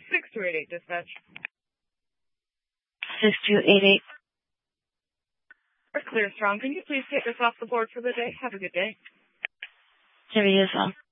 6288 dispatch. 6288. We're clear, Strong. Can you please take us off the board for the day? Have a good day. Jimmy as well.